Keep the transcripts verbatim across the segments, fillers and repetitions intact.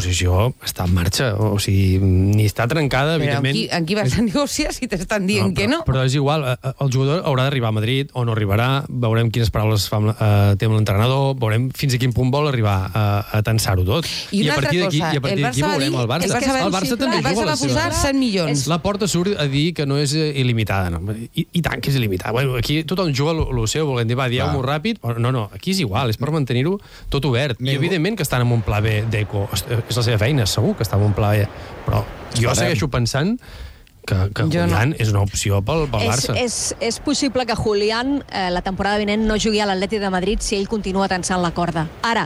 negociació està en marxa, o sigui, ni està trencada, però evidentment... Però amb qui vas a negociar si t'estan dient no, que no? Però és igual, el jugador haurà d'arribar a Madrid o no arribarà, veurem quines paraules fa, uh, té amb l'entrenador, veurem fins a quin punt vol arribar a, a tensar-ho tot. I una a partir altra cosa, i a partir d'aquí veurem el Barça. El Barça, el Barça també el Barça juga va la seva. posar cent milions. La Porta surt a dir que no és il·limitada. No? I, I tant que és il·limitada. Bueno, aquí tothom juga el seu, volent dir, va, dieu-m'ho ràpid. No, no, aquí és igual, és per mantenir-ho tot obert. I evidentment que estan en un pla B d'Eco. És la seva feina, segur que està en un pla B. Però jo segueixo pensant que, que Julián no. és una opció pel, pel Barça. És, és, és possible que Julián eh, la temporada vinent no jugui a l'Atleti de Madrid si ell continua tensant la corda. Ara,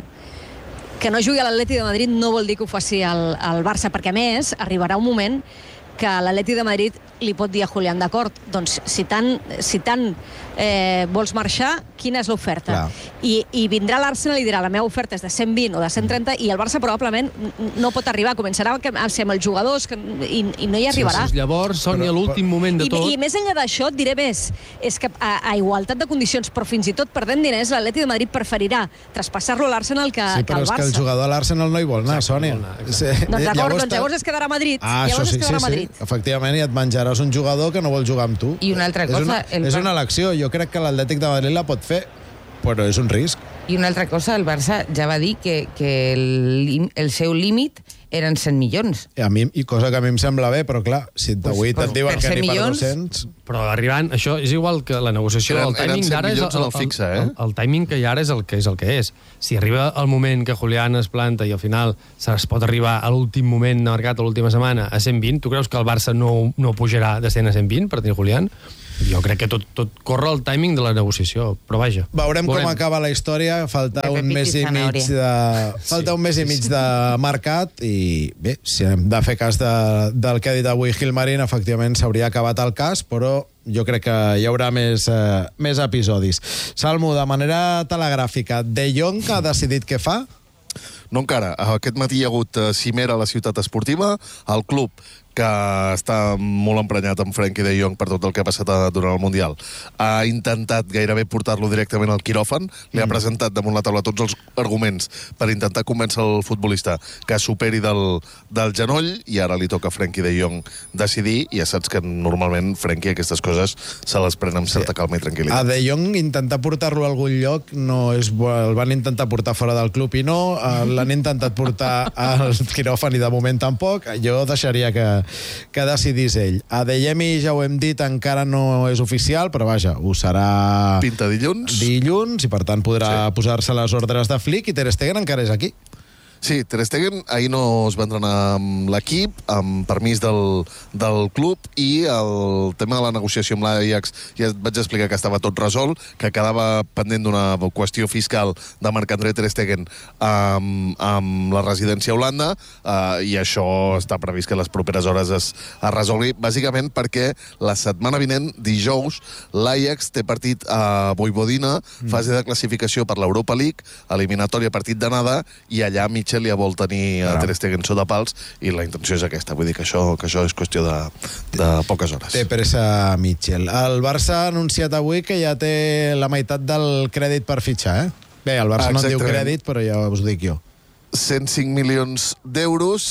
que no jugui a l'Atleti de Madrid no vol dir que ho faci al, al Barça, perquè a més arribarà un moment que l'Atleti de Madrid li pot dir a Julián, d'acord, doncs si tant, si tant eh, vols marxar, quina és l'oferta? I, I vindrà l'Arsenal i dirà, la meva oferta és de cent vint o de cent trenta, i el Barça probablement no pot arribar, començarà a ser amb els jugadors que, i, i no hi arribarà. Sí, llavors, Soni, a l'últim moment de I, tot... I més enllà d'això, et diré més, és que a, a igualtat de condicions, però fins i tot perdent diners, l'Atleti de Madrid preferirà traspassar-lo a l'Arsenal que, sí, que al Barça. Sí, però és que el jugador a l'Arsenal no hi vol anar, Sònia. Sí. Doncs d'acord, doncs llavors es quedarà a Madrid. Ah, llavors sí, es quedarà sí, a Madrid. Sí. Efectivament, i et menjaràs un jugador que no vol jugar amb tu. I una altra cosa... És una, el... és una elecció. Jo crec que l'Atlètic de Madrid la pot fer, però és un risc. I una altra cosa, el Barça ja va dir que, que el, el seu límit eren cent milions. I, a mi, I cosa que a mi em sembla bé, però clar, si d'avui pues, te'n diuen que ni milions... per dos-cents... Però arribant, això és igual que la negociació, eren, el timing d'ara és el, el, el, fixe, eh? el, el timing que hi ha ara és el que és el que és. Si arriba el moment que Julián es planta i al final es pot arribar a l'últim moment de mercat, a l'última setmana, a cent vint, tu creus que el Barça no, no pujarà de cent a cent vint per tenir Julián? Jo crec que tot, tot corre el timing de la negociació, però vaja. Veurem, veurem com acaba la història. Falta un mes i mig de... Falta un mes i mig de mercat i bé, si hem de fer cas de, del que ha dit avui Gilmarín, efectivament s'hauria acabat el cas, però jo crec que hi haurà més, eh, més episodis. Salmo, de manera telegràfica, De Jong ha decidit què fa? No encara. Aquest matí hi ha hagut cimera a la ciutat esportiva. El club, que està molt emprenyat amb Frenkie de Jong per tot el que ha passat durant el Mundial, ha intentat gairebé portar-lo directament al quiròfan, li ha mm. presentat damunt la taula tots els arguments per intentar convèncer el futbolista que superi del, del genoll, i ara li toca a Frenkie de Jong decidir, i ja saps que normalment Frenkie aquestes coses se les pren amb certa calma i tranquil·litat. A De Jong intentar portar-lo a algun lloc no és bo, el van intentar portar fora del club i no, l'han intentat portar al quiròfan i de moment tampoc. Jo deixaria que que decidís ell. A Adeyemi, ja ho hem dit, encara no és oficial, però vaja, ho serà... Pinta dilluns. Dilluns, i per tant podrà sí. posar-se les ordres de Flick, i Ter Stegen encara és aquí. Sí, Ter Stegen ahir no es va entrenar amb l'equip, amb permís del, del club, i el tema de la negociació amb l'Ajax ja et vaig explicar que estava tot resolt, que quedava pendent d'una qüestió fiscal de Marc-André Ter Stegen amb, amb la residència a Holanda, eh, i això està previst que les properes hores es, es resolgui, bàsicament perquè la setmana vinent, dijous, l'Ajax té partit a Vojvodina, mm. fase de classificació per l'Europa League, eliminatòria partit d'anada, i allà mig Mitchell ja vol tenir a Ter Stegen sota pals, i la intenció és aquesta. Vull dir que això, que això és qüestió de, de poques hores. Té pressa Mitchell. El Barça ha anunciat avui que ja té la meitat del crèdit per fitxar, eh? Bé, el Barça ah, no en diu crèdit, però ja us ho dic jo. cent cinc milions d'euros,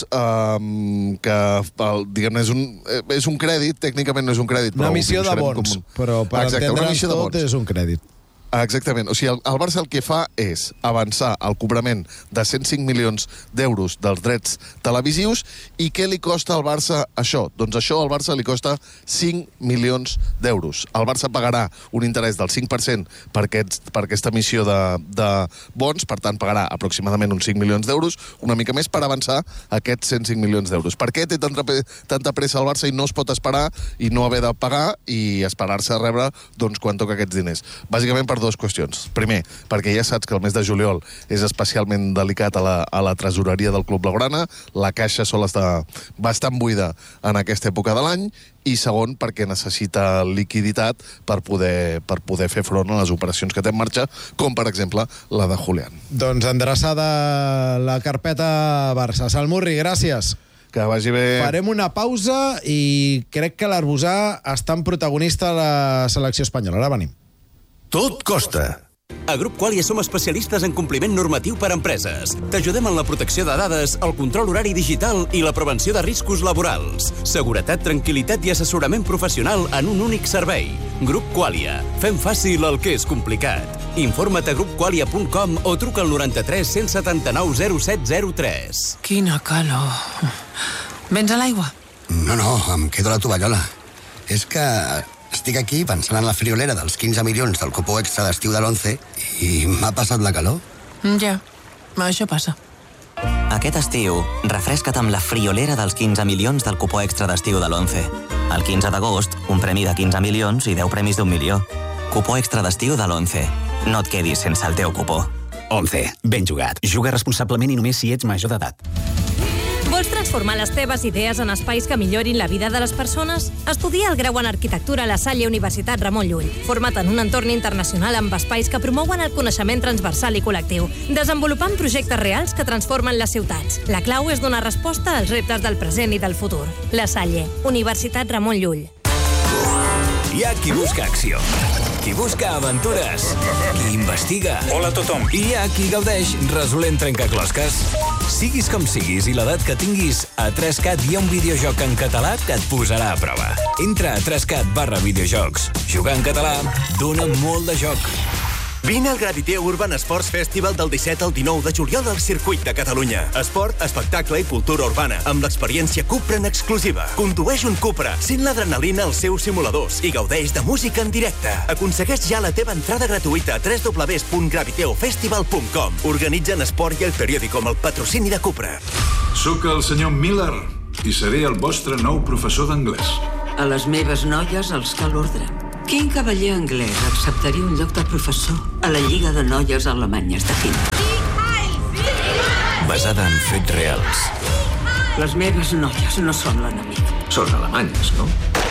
um, que diguem-ne és, un, és un crèdit, tècnicament no és un crèdit. Una emissió de bons, un... però per entendre'ns tot és un crèdit. Exactament. O sigui, el, el Barça el que fa és avançar el cobrament de cent cinc milions d'euros dels drets televisius. I què li costa al Barça això? Doncs això al Barça li costa cinc milions d'euros. El Barça pagarà un interès del cinc per cent per, aquests, per aquesta emissió de, de bons, per tant pagarà aproximadament uns cinc milions d'euros, una mica més per avançar aquests cent cinc milions d'euros. Per què té tanta, tanta pressa al Barça i no es pot esperar i no haver de pagar i esperar-se a rebre doncs, quan toca aquests diners? Bàsicament per dues qüestions. Primer, perquè ja saps que el mes de juliol és especialment delicat a la, a la tresoreria del Club Blaugrana, la caixa sol estar bastant buida en aquesta època de l'any, i segon, perquè necessita liquiditat per poder, per poder fer front a les operacions que té en marxa, com per exemple la de Julián. Doncs endreçada la carpeta Barça. Salmurri, gràcies. Que vagi bé. Farem una pausa i crec que l'Arbusà està en protagonista a la selecció espanyola. Ara venim. Tot costa. A Grup Qualia som especialistes en compliment normatiu per a empreses. T'ajudem en la protecció de dades, el control horari digital i la prevenció de riscos laborals. Seguretat, tranquil·litat i assessorament professional en un únic servei. Grup Qualia. Fem fàcil el que és complicat. Informa't a grup qualia punt com o truca al noranta-tres cent setanta-nou zero set zero tres. Quina calor. Vens a l'aigua? No, no, em quedo a la tovallola. És que estic aquí pensant en la friolera dels quinze milions del cupó extra d'estiu de l'once i m'ha passat la calor. Ja, això passa. Aquest estiu, refresca't amb la friolera dels quinze milions del cupó extra d'estiu de l'once. El quinze d'agost, un premi de quinze milions i deu premis d'un milió. Cupó extra d'estiu de l'once. No et quedis sense el teu cupó. once. Ben jugat. Juga responsablement i només si ets major d'edat. Vols transformar les teves idees en espais que millorin la vida de les persones? Estudia el grau en arquitectura a la Salle Universitat Ramon Llull. Forma't en un entorn internacional amb espais que promouen el coneixement transversal i col·lectiu, desenvolupant projectes reals que transformen les ciutats. La clau és donar resposta als reptes del present i del futur. La Salle, Universitat Ramon Llull. Hi ha qui busca acció, qui busca aventures, qui investiga. Hola a tothom. I hi ha qui gaudeix resolent trencaclosques. Siguis com siguis i l'edat que tinguis, a tres cat hi ha un videojoc en català que et posarà a prova. Entra a tres cat barra videojocs. Jugar en català dona molt de joc. Vine al Graviteo Urban Sports Festival del disset al dinou de juliol al Circuit de Catalunya. Esport, espectacle i cultura urbana, amb l'experiència Cupra en exclusiva. Condueix un Cupra, sent l'adrenalina als seus simuladors i gaudeix de música en directe. Aconsegueix ja la teva entrada gratuïta a w w w punt graviteo festival punt com. Organitzen Esport i el periòdico amb el patrocini de Cupra. Soc el senyor Miller i seré el vostre nou professor d'anglès. A les meves noies els cal ordre. Quin cavaller anglès acceptaria un lloc de professor a la Lliga de Noies Alemanyes de Quint? Basada en fets reals. Les meves noies no són l'enemic. Són alemanyes, no?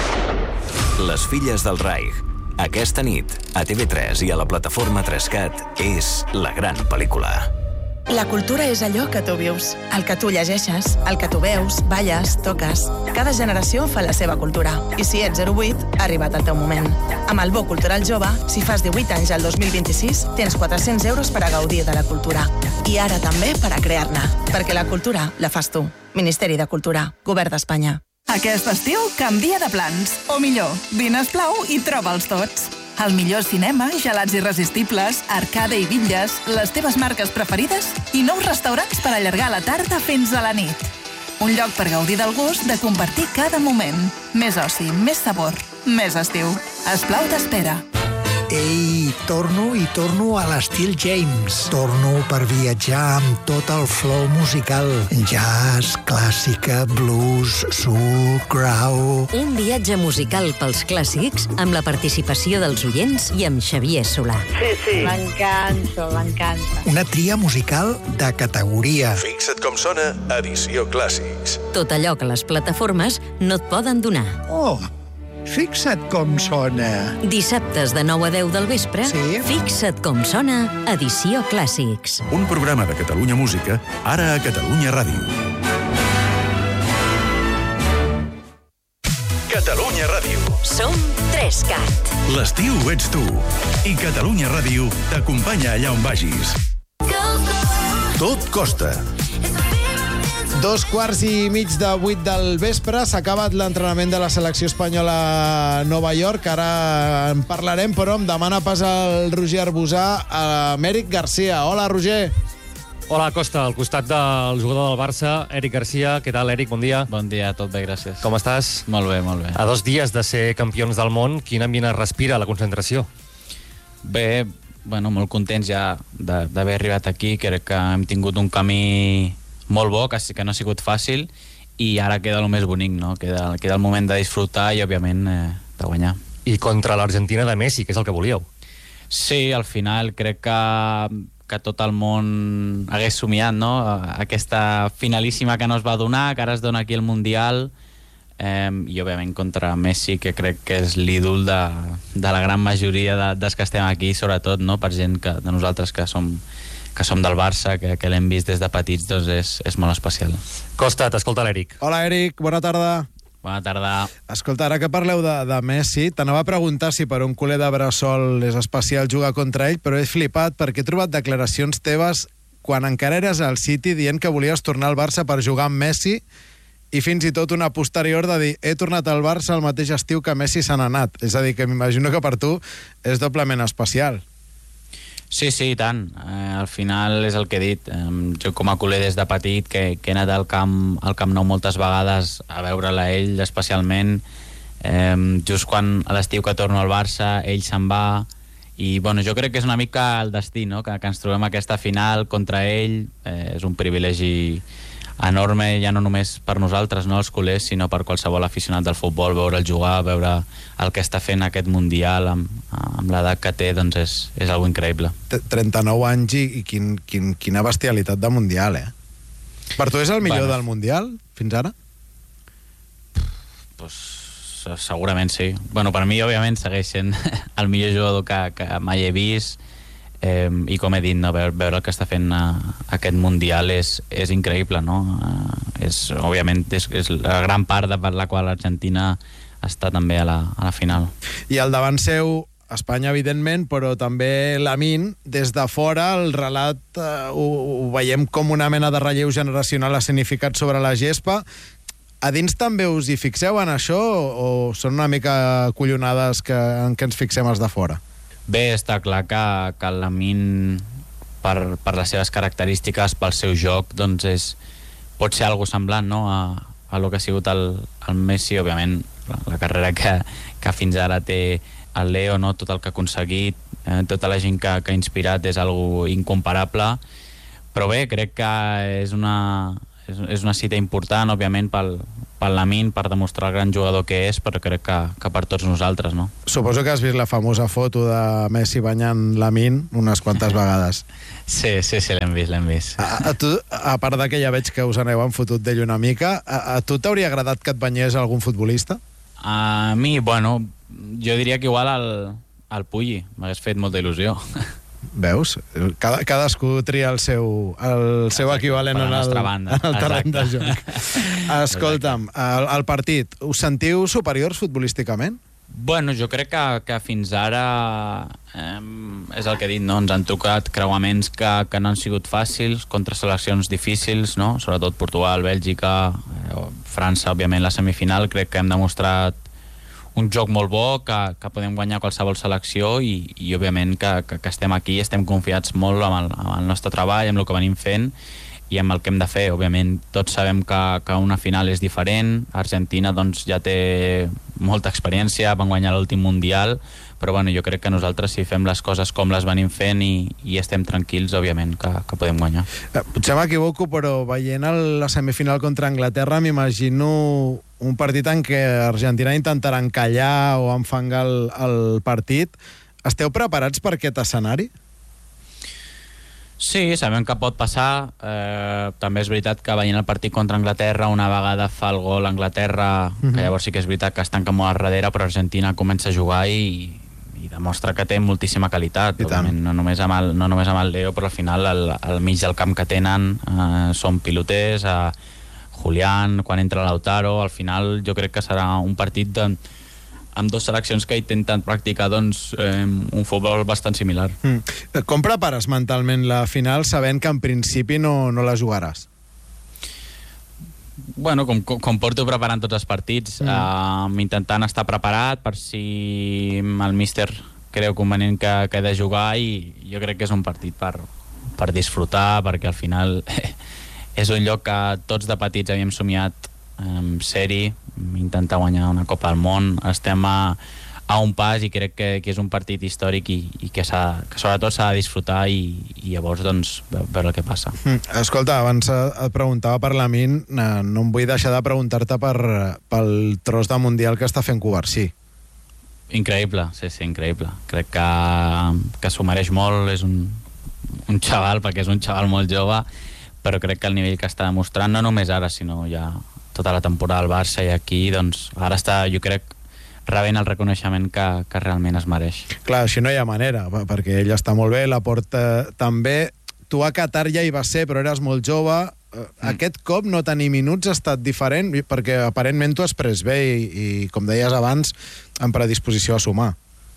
Les filles del Reich. Aquesta nit, a T V tres i a la plataforma tres cat, és la gran pel·lícula. La cultura és allò que tu vius, el que tu llegeixes, el que tu veus, balles, toques. Cada generació fa la seva cultura. I si ets zero vuit, ha arribat el teu moment. Amb el Bo Cultural Jove, si fas divuit anys al dos mil vint-i-sis, tens quatre-cents euros per a gaudir de la cultura. I ara també per a crear-ne. Perquè la cultura la fas tu. Ministeri de Cultura, Govern d'Espanya. Aquest estiu canvia de plans. O millor, vine Esplau i troba'ls tots. El millor cinema, gelats irresistibles, arcade i bitlles, les teves marques preferides i nous restaurants per allargar la tarda fins a la nit. Un lloc per gaudir del gust de compartir cada moment. Més oci, més sabor, més estiu. Esplau t'espera. Ei, torno i torno a l'estil James. Torno per viatjar amb tot el flow musical. Jazz, clàssica, blues, soul, grau... Un viatge musical pels clàssics amb la participació dels oients i amb Xavier Solà. Sí, sí. M'encanta, m'encanta. Una tria musical de categoria. Fixa't com sona Edició Clàssics. Tot allò que les plataformes no et poden donar. Oh, fixa't com sona. Dissabtes de nou a deu del vespre, sí? Fixa't com sona, Edició Clàssics. Un programa de Catalunya Música, ara a Catalunya Ràdio. Catalunya Ràdio. Som tres cat. L'estiu ets tu. I Catalunya Ràdio t'acompanya allà on vagis. Tot costa. Dos quarts i mig de vuit del vespre, s'ha acabat l'entrenament de la selecció espanyola a Nova York. Ara en parlarem, però em demana pas el Roger Arbusà a Eric Garcia. Hola, Roger. Hola, Costa, al costat del jugador del Barça, Eric Garcia. Què tal, Eric? Bon dia. Bon dia, tot bé, gràcies. Com estàs? Molt bé, molt bé. A dos dies de ser campions del món, quin ambient es respira a la concentració? Bé, bueno, molt contents ja d'haver arribat aquí. Crec que hem tingut un camí molt bo, que, que no ha sigut fàcil, i ara queda el més bonic, no? Queda, queda el moment de disfrutar i, òbviament, eh, de guanyar. I contra l'Argentina de Messi, que és el que volíeu. Sí, al final crec que, que tot el món hagués somiat, no? Aquesta finalíssima que no es va donar, que ara es dona aquí el Mundial, eh, i, òbviament, contra Messi, que crec que és l'ídol de, de la gran majoria de, dels que estem aquí, sobretot, no? Per gent que, de nosaltres que som que som del Barça, que, que l'hem vist des de petits, doncs és, és molt especial. Costa, t'escolta l'Eric. Hola, Eric, bona tarda. Bona tarda. Escolta, ara que parleu de, de Messi, t'anava a preguntar si per un culer de bressol és especial jugar contra ell, però he flipat perquè he trobat declaracions teves quan encara eres al City dient que volies tornar al Barça per jugar amb Messi i fins i tot una posterior de dir he tornat al Barça el mateix estiu que Messi se n'ha anat. És a dir, que m'imagino que per tu és doblement especial. Sí, sí, i tant. Eh, al final és el que he dit. Eh, jo com a culer des de petit, que, que he anat al camp, al Camp Nou moltes vegades a veure'l a ell, especialment. Eh, just quan a l'estiu que torno al Barça, ell se'n va. I bueno, jo crec que és una mica el destí, no? que, que ens trobem aquesta final contra ell. Eh, és un privilegi enorme, ja no només per nosaltres, no, els culers, sinó per qualsevol aficionat del futbol, veure'l jugar, veure el que està fent aquest Mundial amb, amb l'edat que té, doncs és, és algo increïble. trenta-nou anys i, i quin, quin, quina bestialitat de Mundial, eh? Per tu és el millor bueno. del Mundial, fins ara? Pues, segurament sí. Bueno, per mi, òbviament, segueix sent el millor jugador que, que mai he vist. Eh, i com he dit, no, veure, veure el que està fent uh, aquest Mundial és, és increïble, no? Uh, és, òbviament és, és la gran part de per la qual Argentina està també a la, a la final. I al davant seu Espanya, evidentment, però també Lamine, des de fora el relat uh, ho, ho veiem com una mena de relleu generacional escenificat sobre la gespa. A dins també us hi fixeu en això o són una mica collonades que, en què ens fixem els de fora? Bé, està clar que, que el Lamine, per, per les seves característiques, pel seu joc, doncs és, pot ser algo semblant, no?, a, a lo que ha sigut el, el Messi, òbviament, la, la carrera que, que fins ara té el Leo, no?, tot el que ha aconseguit, eh, tota la gent que, que ha inspirat és algo incomparable, però bé, crec que és una, és, és una cita important, òbviament, pel, pel Lamine, per demostrar el gran jugador que és, però crec que, que per tots nosaltres, no? Suposo que has vist la famosa foto de Messi banyant Lamine unes quantes vegades. Sí, sí, sí, l'hem vist, l'hem vist. A, a tu, a part de que ja veig que us aneu en fotut d'ell una mica, a, a tu t'hauria agradat que et banyés algun futbolista? A mi, bueno, jo diria que igual el, el Pulli, m'hagués fet molta il·lusió. Veus? Cada, cadascú tria el seu, el seu equivalent en el, en el terreny de joc. Escolta'm, el, el partit, us sentiu superiors futbolísticament? Bueno, jo crec que, que fins ara eh, és el que he dit, no? Ens han tocat creuaments que, que no han sigut fàcils, contra seleccions difícils, no? Sobretot Portugal, Bèlgica, eh, França, òbviament la semifinal. Crec que hem demostrat un joc molt bo, que, que podem guanyar qualsevol selecció i, i òbviament que, que, que estem aquí, estem confiats molt amb el, amb el nostre treball, amb el que venim fent i amb el que hem de fer. Òbviament tots sabem que, que una final és diferent. Argentina doncs ja té molta experiència, van guanyar l'últim Mundial, però bueno, jo crec que nosaltres si fem les coses com les venim fent i, i estem tranquils, òbviament que, que podem guanyar. Eh, potser m'equivoco, però veient el, la semifinal contra Anglaterra m'imagino un partit en què Argentina intentarà encallar o enfangar el, el partit. Esteu preparats per aquest escenari? Sí, sabem que pot passar. Eh, també és veritat que veient el partit contra Anglaterra, una vegada fa el gol a Anglaterra, uh-huh. que llavors sí que és veritat que es tanca molt al darrere, però Argentina comença a jugar i, i demostra que té moltíssima qualitat. No només, amb el, no només amb el Leo, però al final al, al mig del camp que tenen eh, són piloters, eh, Julián, quan entra Lautaro, al final jo crec que serà un partit de, amb dues seleccions que intenten practicar doncs, eh, un futbol bastant similar. Mm. Com prepares mentalment la final sabent que en principi no, no la jugaràs? Bueno, com, com porto preparant tots els partits, mm. eh, intentant estar preparat per si el míster creu convenient que, que he de jugar, i jo crec que és un partit per, per disfrutar, perquè al final és un lloc que tots de petits havíem somiat um, ser-hi, intentar guanyar una Copa del Món. Estem a, a un pas i crec que, que és un partit històric i, i que, que sobretot s'ha de disfrutar i, i llavors doncs, veure el que passa. Mm. Escolta, abans et preguntava per Lamine, no em vull deixar de preguntar-te per, pel tros de Mundial que està fent Covarsí. Increïble, sí, sí, increïble. Crec que, que s'ho mereix molt, és un, un xaval, perquè és un xaval molt jove, però crec que el nivell que està demostrant, no només ara, sinó ja tota la temporada al Barça i aquí, doncs ara està, jo crec, rebent el reconeixement que, que realment es mereix. Clar, així no hi ha manera, perquè ell està molt bé, la porta també. Tu a Qatar ja hi vas ser, però eres molt jove, mm. aquest cop no tenir minuts ha estat diferent, perquè aparentment t'ho has pres bé i, i, com deies abans, en predisposició a sumar.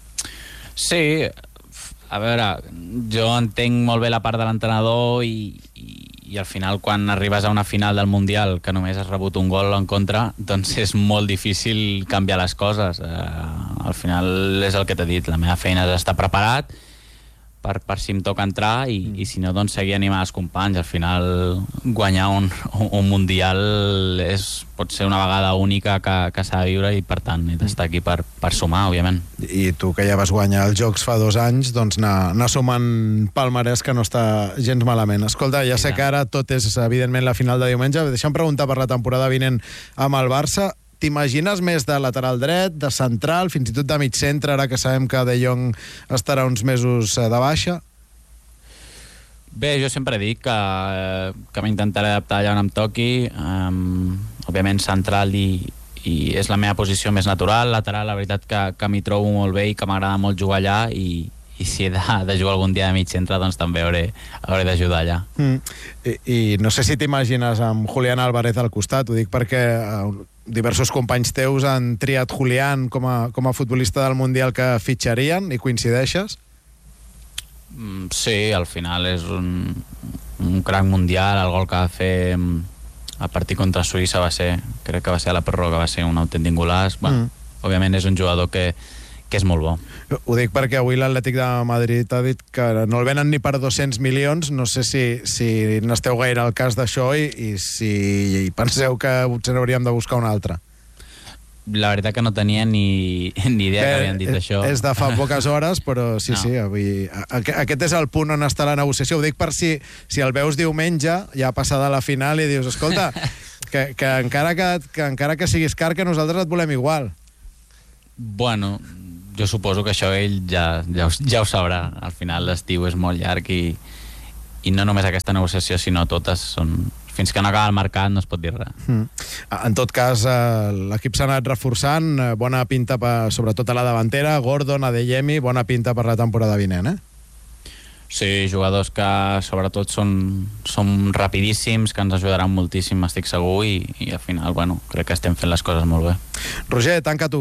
Sí, a veure, jo entenc molt bé la part de l'entrenador i, i, i al final quan arribes a una final del Mundial que només has rebut un gol en contra, doncs és molt difícil canviar les coses. Uh, al final és el que t'he dit, la meva feina és estar preparat per, per si em toca entrar i, mm. i si no, doncs seguir animant els companys. Al final guanyar un, un Mundial és, pot ser una vegada única que, que s'ha de viure i per tant he d'estar aquí per, per sumar, òbviament. I tu que ja vas guanyar els Jocs fa dos anys, doncs anar, anar sumant palmarès que no està gens malament. Escolta, ja sé que ara tot és evidentment la final de diumenge. Deixa'm preguntar per la temporada vinent amb el Barça. T'imagines més de lateral dret, de central, fins i tot de mig centre, ara que sabem que De Jong estarà uns mesos de baixa? Bé, jo sempre dic que, que m'intentaré adaptar allà on em toqui. Um, òbviament central i, i és la meva posició més natural. Lateral, la veritat que, que m'hi trobo molt bé i que m'agrada molt jugar allà i, i si he de, de jugar algun dia de mig centre, doncs també hauré, hauré d'ajudar allà. Mm. I, I no sé si t'imagines amb Julián Álvarez al costat, ho dic perquè uh, diversos companys teus han triat Julián com a, com a futbolista del Mundial que fitxarien, i coincideixes? Mm, sí, al final és un, un crac mundial. El gol que va fer a partir contra Suïssa va ser, crec que va ser a la pròrroga, va ser un autèntic golaç. Bueno, mm. òbviament és un jugador que que és molt bo. Ho dic perquè avui l'Atlètic de Madrid ha dit que no el venen ni per dos-cents milions. No sé si, si n'esteu gaire al cas d'això i, i si i penseu que potser hauríem de buscar un altre. La veritat que no tenia ni, ni idea que, que havien dit és, això. És de fa poques hores, però sí, no. sí, avui... Aquest és el punt on està la negociació. Ho dic per si, si el veus diumenge, ja passada la final, i dius, escolta, que, que, encara que, que encara que siguis car, que nosaltres et volem igual. Bueno, jo suposo que això ell ja, ja, ho, ja ho sabrà. Al final l'estiu és molt llarg i, i no només aquesta negociació, sinó totes són... Fins que no acaba el mercat no es pot dir res. Mm. En tot cas, eh, l'equip s'ha anat reforçant, eh, bona pinta per, sobretot a la davantera, Gordon, Adeyemi, bona pinta per la temporada vinent, eh? Sí, jugadors que sobretot són, són rapidíssims, que ens ajudaran moltíssim, estic segur, i, i al final, bueno, crec que estem fent les coses molt bé. Roger, tanca tu.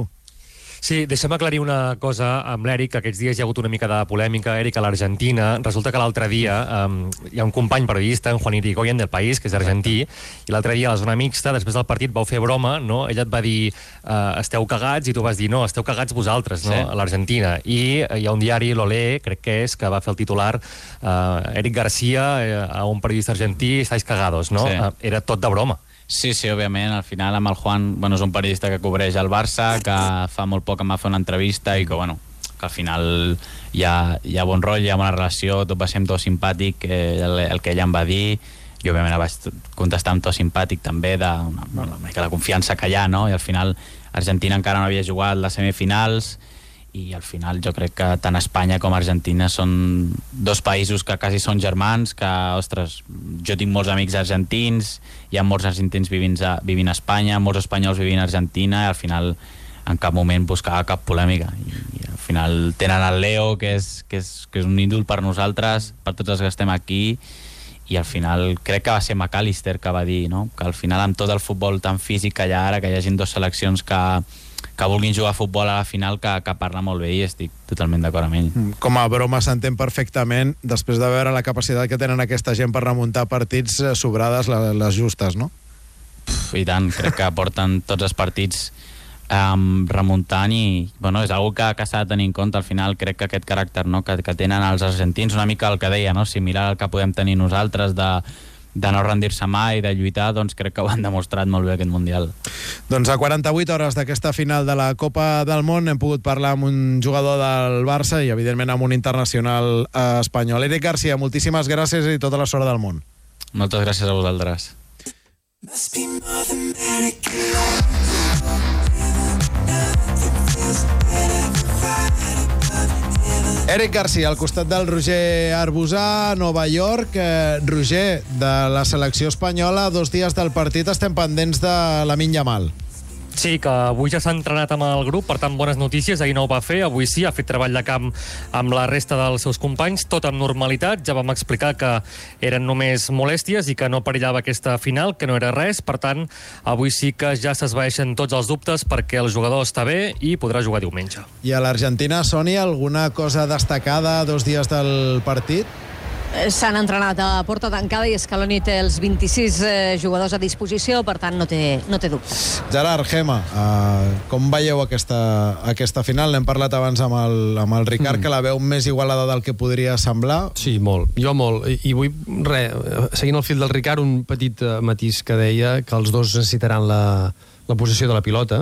Sí, deixa'm aclarir una cosa amb l'Eric, que aquests dies hi ha hagut una mica de polèmica, Eric, a l'Argentina. Resulta que l'altre dia um, hi ha un company periodista, en Juan Irigoyen, del País, que és argentí, i l'altre dia a la zona mixta, després del partit, vau fer broma, no? Ella et va dir, uh, esteu cagats, i tu vas dir, no, esteu cagats vosaltres, no? Sí. A l'Argentina. I uh, hi ha un diari, l'Olé, crec que és, que va fer el titular, uh, Eric Garcia, uh, a un periodista argentí, estáis cagados, no? Sí. Uh, era tot de broma. Sí, sí, òbviament, al final amb el Juan, bueno, és un periodista que cobreix el Barça, que fa molt poc em va fer una entrevista i que, bueno, que al final hi ha, hi ha bon rotllo, hi ha bona relació, tot va ser amb to simpàtic, eh, el, el que ella em va dir, i òbviament vaig contestar amb to simpàtic també, de una, una mica la confiança que hi ha, no? I al final Argentina encara no havia jugat les semifinals, i al final jo crec que tant Espanya com Argentina són dos països que quasi són germans, que, ostres, jo tinc molts amics argentins, hi ha molts argentins vivint a, vivint a Espanya, molts espanyols vivint a Argentina, i al final en cap moment buscava cap polèmica. I, i al final tenen el Leo, que és, que, és, que és un ídol per nosaltres, per tots els que estem aquí, i al final crec que va ser McAllister que va dir, no? Que al final amb tot el futbol tan físic que hi ha ara, que hi hagin dues seleccions que que vulguin jugar a futbol a la final, que, que parla molt bé, i estic totalment d'acord amb ell. Com a broma s'entén perfectament, després de veure la capacitat que tenen aquesta gent per remuntar partits, sobrades les justes, no? Puf, i tant, crec que porten tots els partits um, remuntant, i bueno, és una que, que s'ha de tenir en compte. Al final crec que aquest caràcter, no, que, que tenen els argentins, una mica el que deia, no? Similar al que podem tenir nosaltres, de de no rendir-se mai, de lluitar, doncs crec que ho han demostrat molt bé aquest Mundial. Doncs a quaranta-vuit hores d'aquesta final de la Copa del Món hem pogut parlar amb un jugador del Barça i, evidentment, amb un internacional espanyol. Eric Garcia, moltíssimes gràcies i tota la sort del món. Moltes gràcies a vosaltres. Eric Garcia, al costat del Roger Arbusà, Nova York. Eh, Roger, de la selecció espanyola, dos dies del partit estem pendents de Lamine Yamal. Sí, que avui ja s'ha entrenat amb el grup, per tant, bones notícies. Ahir no ho va fer, avui sí, ha fet treball de camp amb la resta dels seus companys, tot amb normalitat. Ja vam explicar que eren només molèsties i que no perillava aquesta final, que no era res. Per tant, avui sí que ja s'esvaeixen tots els dubtes perquè el jugador està bé i podrà jugar diumenge. I a l'Argentina, Sònia, alguna cosa destacada dos dies del partit? S'han entrenat a porta tancada i Scaloni té els vint-i-sis eh, jugadors a disposició, per tant no té, no té dubtes. Gerard, Gemma, uh, com veieu aquesta, aquesta final? N'hem parlat abans amb el, amb el Ricard, mm. que la veu més igualada del que podria semblar. Sí, molt. Jo molt. I, i vull, re, seguint el fil del Ricard, un petit uh, matís que deia que els dos necessitaran la, la possessió de la pilota,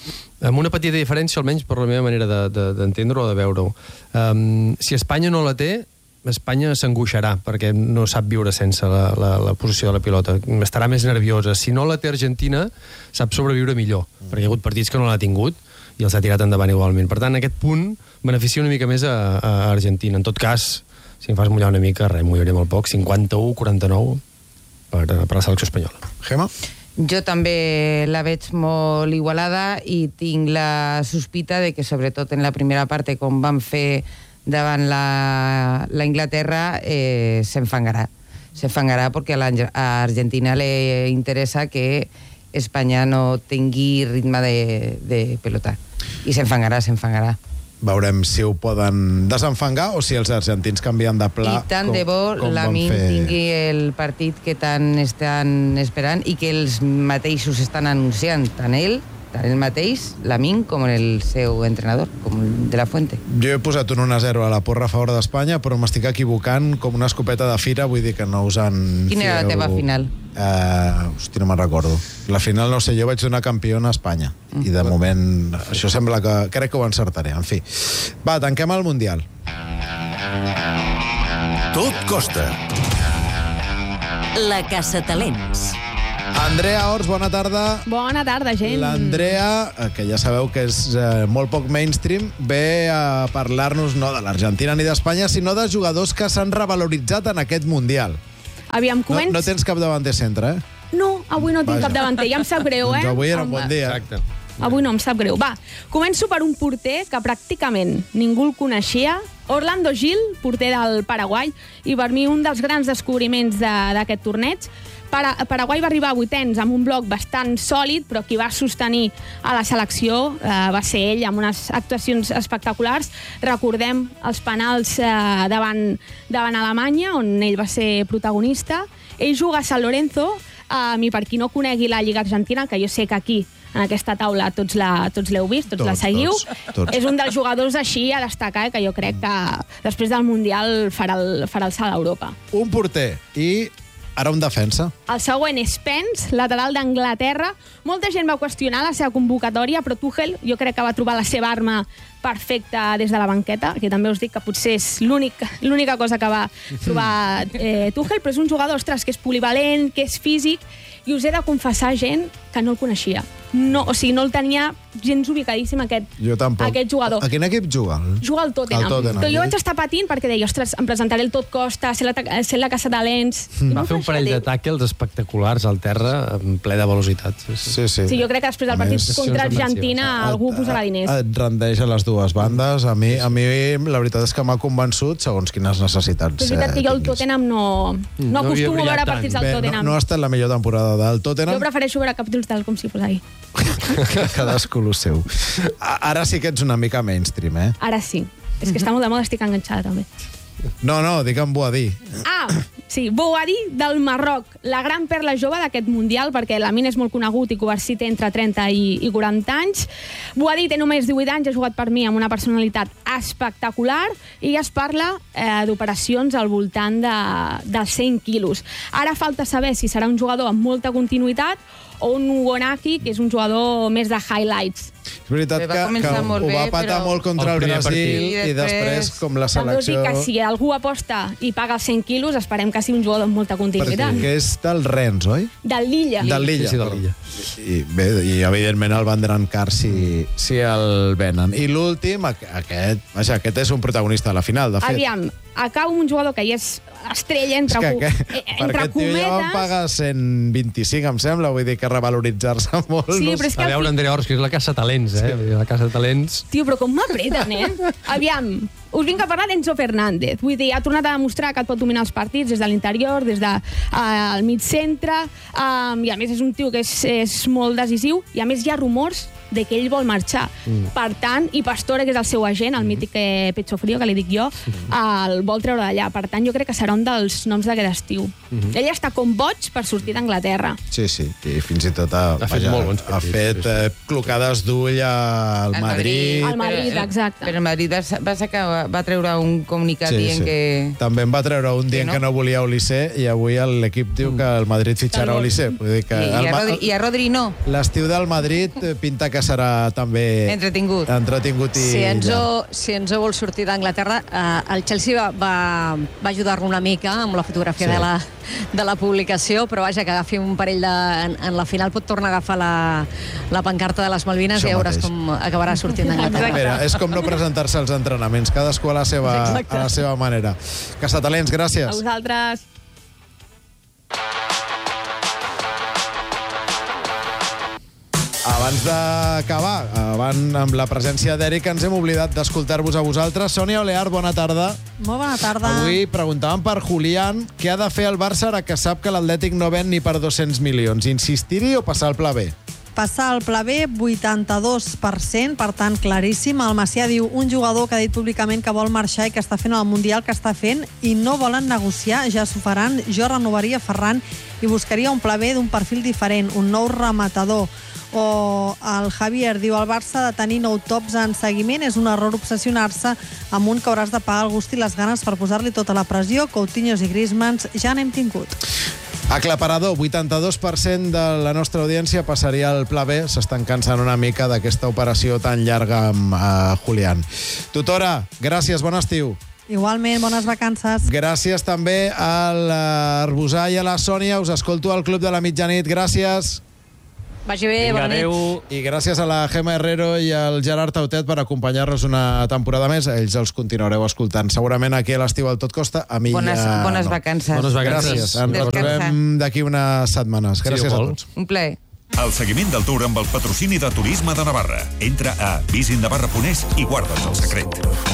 amb una petita diferència, almenys per la meva manera d'entendre-ho de, de, o de veure-ho. Um, si Espanya no la té, Espanya s'angoixarà perquè no sap viure sense la, la, la posició de la pilota. Estarà més nerviosa. Si no la té Argentina, sap sobreviure millor, mm. perquè hi ha hagut partits que no l'ha tingut i els ha tirat endavant igualment. Per tant, aquest punt beneficia una mica més a, a Argentina. En tot cas, si em fas mullar una mica, res, mullaré molt poc, cinquanta-u quaranta-nou per, per la selecció espanyola. Gemma? Jo també la veig molt igualada i tinc la sospita de que, sobretot en la primera part, com van fer davant la, la Inglaterra, eh, s'enfangarà. S'enfangarà perquè a l'Argentina li interessa que Espanya no tingui ritme de, de pelota. I s'enfangarà, s'enfangarà. Veurem si ho poden desenfangar o si els argentins canvien de pla. I tant com, de bo l'Amin fer... tingui el partit que tant estan esperant i que els mateixos estan anunciant, tant ell, tant el mateix, l'Amin, com el seu entrenador, com el de la Fuente. Jo he posat un un a zero a la porra a favor d'Espanya, però m'estic equivocant com una escopeta de fira, vull dir que no us en... Quina era la teva final? Uh, hosti, no me'n recordo. La final, no sé, jo vaig donar campiona a Espanya. Mm. I de moment, això sembla que... Crec que ho encertaré, en fi. Va, tanquem el Mundial. Tot costa. La Caçatalents. Andrea Ors, bona tarda. Bona tarda, gent. L'Andrea, que ja sabeu que és eh, molt poc mainstream, ve a parlar-nos no de l'Argentina ni d'Espanya, sinó de jugadors que s'han revaloritzat en aquest Mundial. Aviam, començ... No, no tens cap davanter centre, eh? No, avui no tinc Vaja. cap davanter, ja em sap greu, eh? Doncs avui era un bon dia. Exacte. Avui no em sap greu. Va, començo per un porter que pràcticament ningú el coneixia, Orlando Gil, porter del Paraguai, i per mi un dels grans descobriments d'aquest de, torneig. Para, Paraguai va arribar a vuitens amb un bloc bastant sòlid, però qui va sostenir a la selecció eh, va ser ell, amb unes actuacions espectaculars. Recordem els penals eh, davant, davant Alemanya, on ell va ser protagonista. Ell juga a San Lorenzo, eh, i per qui no conegui la Lliga Argentina, que jo sé que aquí en aquesta taula tots la, tots l'heu vist, tots, tots la seguiu. Tots, tots. És un dels jugadors així a destacar, eh, que jo crec que després del Mundial farà el, farà el salt a Europa. Un porter i ara un defensa. El següent és Spence, lateral d'Anglaterra. Molta gent va qüestionar la seva convocatòria, però Tuchel jo crec que va trobar la seva arma perfecta des de la banqueta, que també us dic que potser és l'única cosa que va trobar eh, Tuchel, però és un jugador, ostres, que és polivalent, que és físic, i us he de confessar, gent, que no el coneixia. No, o sigui, no el tenia gens ubicadíssim aquest, aquest jugador. A quin equip juga? Juga al Tottenham. Tottenham. Però jo vaig estar patint perquè deia, ostres, em presentaré el tot costa, ser la, ser la Caçatalents... Mm. Va fer un parell de tàquels espectaculars al terra en ple de velocitat. Sí, sí. Sí, jo crec que després del partit contra Argentina algú posarà diners. Et rendeix a les dues bandes. A mi, a mi la veritat és que m'ha convençut segons quines necessitats. Però és veritat que jo el Tottenham no, no acostumo a veure partits del Tottenham. No, no ha estat la millor temporada del Tottenham. Jo prefereixo veure capítols del Com si fos ahir. Cadascú el seu. Ara sí que ets una mica mainstream, eh? Ara sí. És que està molt de moda, estic enganxada també. No, no, digue'm Boadí. Ah, sí, Boadí del Marroc, la gran perla jove d'aquest Mundial, perquè Lamine és molt conegut i Cubarsí té entre trenta i quaranta anys. Boadí té només divuit anys, ha jugat per mi amb una personalitat espectacular i ja es parla eh, d'operacions al voltant de, dels cent quilos. Ara falta saber si serà un jugador amb molta continuïtat o un Wonaki, que és un jugador més de highlights. És veritat que, que ho bé, va patar molt contra el, el Brasil i, i després, com la selecció... Que si algú aposta i paga els cent quilos, esperem que sigui un jugador amb molta continuïtat. Perquè és del Rennes, oi? Del Lilla. Del Lilla. Sí, sí, del Lilla. I, bé, i evidentment el vendran car si, si el venen. I l'últim, aquest, vaja, aquest és un protagonista de la final, de fet. Aviam, acabo amb un jugador que ja és estrella, entre, que, que, eh, entre perquè tio, ja van cometes... pagar cent vint-i-cinc, em sembla, vull dir que revaloritzar-se molt. Sí, no però és que A veure, al fi- Andrea Ors, que és la Casa Talents, eh? Sí. La Casa Talents... Tio, però com m'apreten, eh? Aviam, us vinc a parlar d'Enzo Fernández. Vull dir, ha tornat a demostrar que et pot dominar els partits des de l'interior, des del de, uh, mig centre, um, i a més és un tio que és, és molt decisiu, i a més hi ha rumors de que ell vol marxar. Mm. Per tant, i Pastore, que és el seu agent, el mític eh, Pecho Frío, que li dic jo, mm. el vol treure d'allà. Per tant, jo crec que serà un dels noms d'aquest estiu. Mm -hmm. Ell està com boig per sortir d'Anglaterra. Sí, sí, i fins i tot ha, ha fet, vaja, molt bons partits, ha fet sí, sí. Eh, clocades d'ull al Al Madrid. Al Madrid, exacte. Però el Madrid va, va, sacar, va treure un comunicat Sí, dient sí. que... També en va treure un dient no? que no volia Olissé i avui l'equip diu que el Madrid fitxarà Olissé. Vull dir que I, el i, a Ma- Rodri, I a Rodri no. l'estiu del Madrid eh, pinta que serà també Entretingut. entretingut i Si llarg. Enzo, si Enzo vol sortir d'Anglaterra, eh, el Chelsea va, va, va ajudar-lo una mica amb la fotografia Sí. de, la, de la publicació, però vaja, que agafi un parell de... En, en la final pot tornar a agafar la, la pancarta de les Malvines Això i ja veuràs mateix. com acabarà sortint d'Anglaterra. Mira, és com no presentar-se als entrenaments, cadascú a la seva, a la seva manera. Caçatalents, gràcies. A vosaltres. Abans d'acabar, abans amb la presència d'Eric, ens hem oblidat d'escoltar-vos a vosaltres. Sònia Olear, bona tarda. Molt bona tarda. Avui preguntàvem per Julián què ha de fer el Barça ara que sap que l'Atlètic no ven ni per dos-cents milions. Insistir-hi o passar el pla B? Passar el pla B, vuitanta-dos per cent, per tant, claríssim. El Macià diu, un jugador que ha dit públicament que vol marxar i que està fent el Mundial que està fent i no volen negociar, ja s'ho faran. Jo renovaria Ferran i buscaria un pla B d'un perfil diferent, un nou rematador. O el Javier diu, el Barça de tenir nou tops en seguiment és un error obsessionar-se amb un que hauràs de pagar el gust i les ganes per posar-li tota la pressió. Coutinhos i Griezmanns ja n'hem tingut. Aclaparador, vuitanta-dos per cent de la nostra audiència passaria al pla B. S'estan cansant una mica d'aquesta operació tan llarga amb uh, Julián. Tutora, gràcies, bon estiu. Igualment, bones vacances. Gràcies també a l'Arbusà i a la Sònia. Us escolto al Club de la Mitjanit. Gràcies. Vagi bé, bona nit. I gràcies a la Gemma Herrero i al Gerard Tautet per acompanyar-nos una temporada més. Ells els continuareu escoltant. Segurament aquí a l'estiu al Tot Costa. A mi Bones, ja bones no. vacances. Bones vacances. Gràcies. Ens Descansa. retrobem d'aquí unes setmanes. Gràcies Sí, a vol. tots. Un plaer. El seguiment del Tour amb el patrocini de Turisme de Navarra. Entra a visitnavarra punt es i guarda's el secret.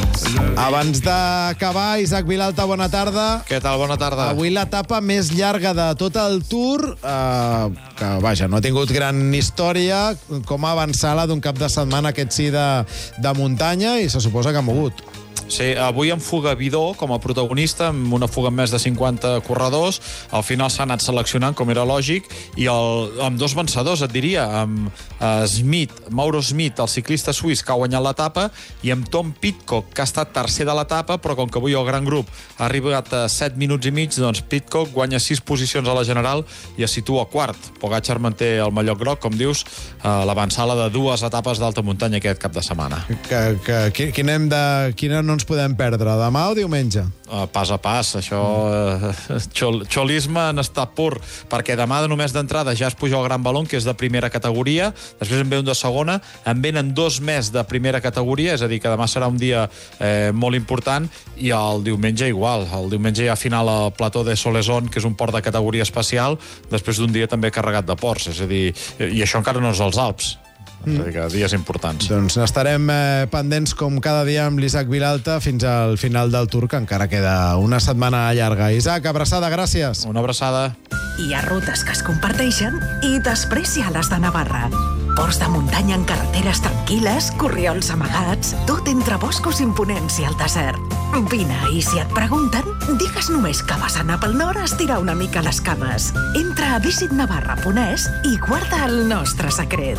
Abans d'acabar, Isaac Vilalta, bona tarda. Què tal? Bona tarda. Avui l'etapa més llarga de tot el Tour, eh, que, vaja, no ha tingut gran història, com avançar-la d'un cap de setmana aquest sí de, de muntanya, i se suposa que ha mogut. Sí, avui en fuga Vidó com a protagonista, amb una fuga amb més de cinquanta corredors. Al final s'ha anat seleccionant, com era lògic, i el, amb dos vencedors, et diria, amb uh, Smith, Mauro Smith, el ciclista suís, que ha guanyat l'etapa, i amb Tom Pidcock, que ha estat tercer de l'etapa, però com que avui el gran grup ha arribat a set minuts i mig, doncs Pidcock guanya sis posicions a la general i es situa quart. Pogačar manté el mallot groc, com dius, uh, l'avançada de dues etapes d'alta muntanya aquest cap de setmana. Que, que, quina, hem de, quina no ens podem perdre, demà o diumenge? Uh, pas a pas, això uh, xol, xolisme en estat pur, perquè demà només d'entrada ja es puja el Gran Balón, que és de primera categoria, després en ve un de segona, en venen dos més de primera categoria, és a dir, que demà serà un dia eh, molt important, i el diumenge igual, el diumenge hi ha final al plató de Soleson, que és un port de categoria especial, després d'un dia també carregat de ports, és a dir, i això encara no és als Alps. Mm. És a dir, que dies importants. Doncs estarem eh, pendents com cada dia amb l'Isaac Vilalta fins al final del Tour, que encara queda una setmana llarga. Isaac, abraçada, gràcies. Una abraçada. Hi ha rutes que es comparteixen i després hi ha les de Navarra. Ports de muntanya en carreteres tranquil·les, corriols amagats, tot entre boscos imponents i el desert. Vine, i si et pregunten, digues només que vas anar pel nord a estirar una mica les cames. Entra a visitnavarra punt es i guarda el nostre secret.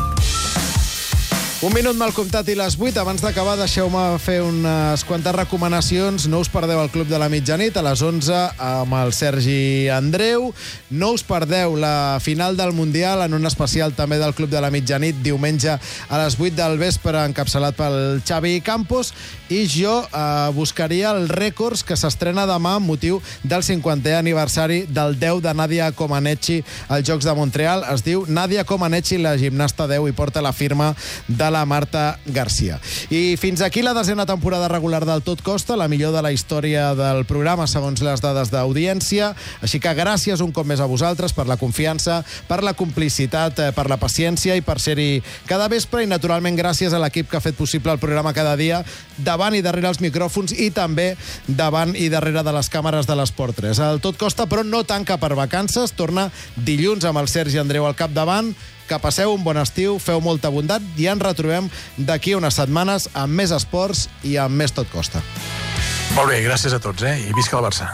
Un minut mal comptat i les vuit. Abans d'acabar, deixeu-me fer unes quantes recomanacions. No us perdeu el Club de la Mitjanit a les onze amb el Sergi Andreu. No us perdeu la final del Mundial en un especial també del Club de la Mitjanit diumenge a les vuit del vespre, encapçalat pel Xavi Campos. I jo eh, buscaria els rècords que s'estrena demà amb motiu del cinquantè aniversari del deu de Nadia Comaneci als Jocs de Montreal. Es diu Nadia Comaneci, la gimnasta deu, i porta la firma de la Marta Garcia. I fins aquí la desena temporada regular del Tot Costa, la millor de la història del programa segons les dades d'audiència. Així que gràcies un cop més a vosaltres per la confiança, per la complicitat, per la paciència i per ser-hi cada vespre, i naturalment gràcies a l'equip que ha fet possible el programa cada dia, davant i darrere els micròfons i també davant i darrere de les càmeres de l'Esport tres. El Tot Costa, però, no tanca per vacances, torna dilluns amb el Sergi Andreu al capdavant. Que passeu un bon estiu, feu molta bondat i ens retrobem d'aquí a unes setmanes amb més esports i amb més Tot Costa. Molt bé, gràcies a tots, eh? I visca el Barça.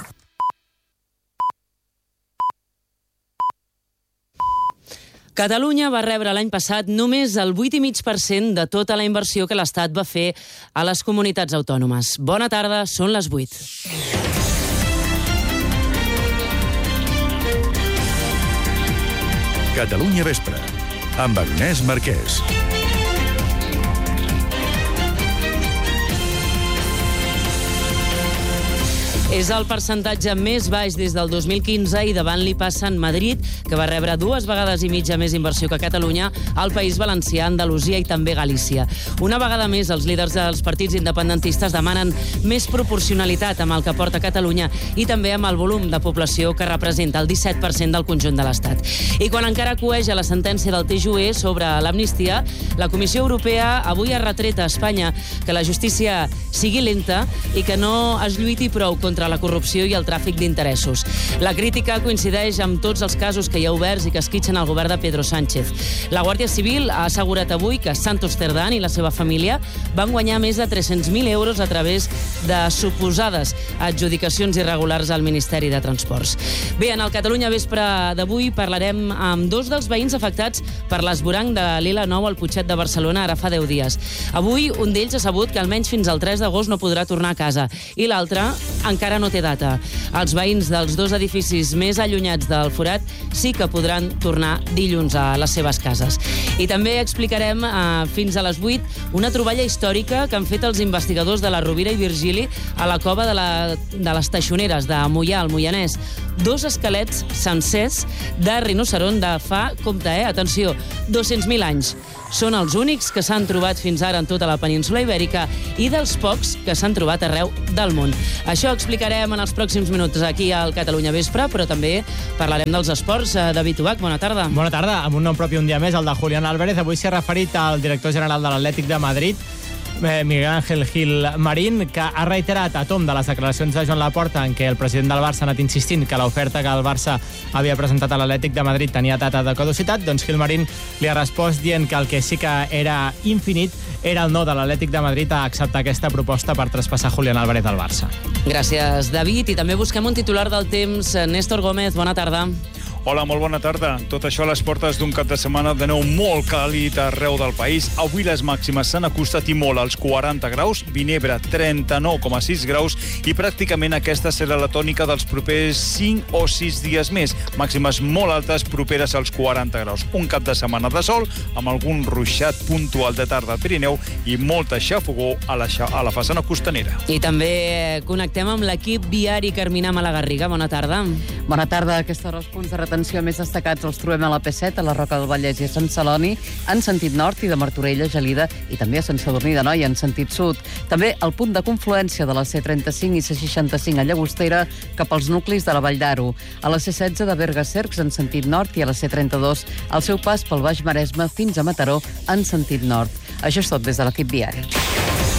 Catalunya va rebre l'any passat només el vuit coma cinc per cent de tota la inversió que l'Estat va fer a les comunitats autònomes. Bona tarda, són les vuit. Catalunya Vespre, amb Agnès Marquès. És el percentatge més baix des del dos mil quinze i davant li passen Madrid, que va rebre dues vegades i mitja més inversió que Catalunya, el País Valencià, Andalusia i també Galícia. Una vegada més, els líders dels partits independentistes demanen més proporcionalitat amb el que porta Catalunya i també amb el volum de població que representa el disset per cent del conjunt de l'Estat. I quan encara coeja la sentència del T J U E sobre l'amnistia, la Comissió Europea avui ha retret a Espanya que la justícia sigui lenta i que no es lluiti prou contra la corrupció i el tràfic d'interessos. La crítica coincideix amb tots els casos que hi ha oberts i que esquitxen el govern de Pedro Sánchez. La Guàrdia Civil ha assegurat avui que Santos Cerdán i la seva família van guanyar més de tres-cents mil euros a través de suposades adjudicacions irregulars al Ministeri de Transports. Bé, en el Catalunya Vespre d'avui parlarem amb dos dels veïns afectats per l'esvoranc de l'I L A nou al Putxet de Barcelona ara fa deu dies. Avui un d'ells ha sabut que almenys fins al tres d'agost no podrà tornar a casa i l'altre encara no té data. Els veïns dels dos edificis més allunyats del forat sí que podran tornar dilluns a les seves cases. I també explicarem eh, fins a les vuit una troballa històrica que han fet els investigadors de la Rovira i Virgili a la cova de, la, de les Teixoneres de Moià, al Moianès. Dos esquelets sencers de rinoceront de fa, compte, eh, atenció, dos-cents mil anys. Són els únics que s'han trobat fins ara en tota la península Ibèrica i dels pocs que s'han trobat arreu del món. Això explicarem en els pròxims minuts aquí al Catalunya Vespre, però també parlarem dels esports. David Ubach, bona tarda. Bona tarda. Amb un nom propi un dia més, el de Julián Álvarez. Avui s'ha referit al director general de l'Atlètic de Madrid, Miguel Ángel Gil Marín, que ha reiterat a tom de les declaracions de Joan Laporta en què el president del Barça ha anat insistint que l'oferta que el Barça havia presentat a l'Atlètic de Madrid tenia data de caducitat. Doncs Gil Marín li ha respost dient que el que sí que era infinit era el no de l'Atlètic de Madrid a acceptar aquesta proposta per traspassar Julián Álvarez al Barça. Gràcies, David. I també busquem un titular del temps. Néstor Gómez, bona tarda. Hola, molt bona tarda. Tot això a les portes d'un cap de setmana de nou molt càlid arreu del país. Avui les màximes s'han acostat i molt als quaranta graus, Vinebre trenta-nou coma sis graus i pràcticament aquesta serà la tònica dels propers cinc o sis dies més. Màximes molt altes properes als quaranta graus. Un cap de setmana de sol amb algun ruixat puntual de tarda al Pirineu i molta xafogó a la, a la façana costanera. I també connectem amb l'equip viari Carmina Malagarriga. Bona tarda. Bona tarda. Aquesta hora els punts de retenció més destacats els trobem a la P set, a la Roca del Vallès i a Sant Celoni, en sentit nord, i de Martorell a Gelida, i també a Sant Sadurní d'Anoia, en sentit sud. També el punt de confluència de la C trenta-cinc i C seixanta-cinc a Llagostera cap als nuclis de la Vall d'Aro. A la C setze de Berga a Cercs, en sentit nord, i a la C trenta-dos al seu pas pel Baix Maresme fins a Mataró, en sentit nord. Això és tot des de l'equip viari.